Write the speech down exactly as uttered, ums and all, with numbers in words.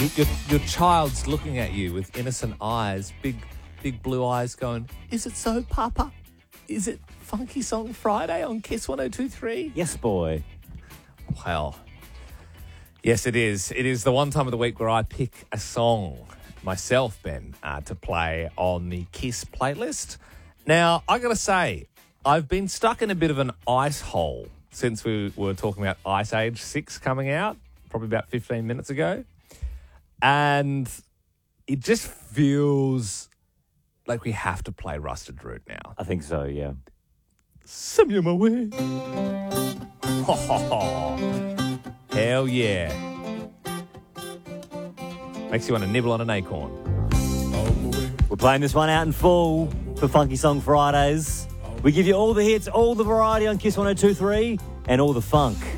You, your, your child's looking at you with innocent eyes, big, big blue eyes going, is it so, Papa? Is it Funky Song Friday on Kiss one oh two three? Yes, boy. Well, yes, it is. It is the one time of the week where I pick a song myself, Ben, uh, to play on the Kiss playlist. Now, I got to say, I've been stuck in a bit of an ice hole since we were talking about Ice Age six coming out, probably about fifteen minutes ago. And it just feels like we have to play Rusted Root now. I think so, yeah. Send me my way. Ho, ho, ho. Hell yeah. Makes you want to nibble on an acorn. We're playing this one out in full for Funky Song Fridays. We give you all the hits, all the variety on Kiss one oh two three, and all the funk